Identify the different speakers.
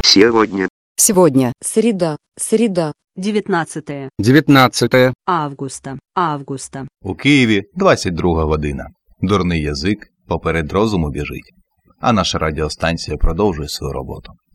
Speaker 1: Сегодня.
Speaker 2: Сегодня.
Speaker 3: Среда.
Speaker 4: 19
Speaker 3: августа.
Speaker 5: У Києві 22 година. Дурний язик поперед розуму біжить. А наша радіостанція продовжує свою роботу.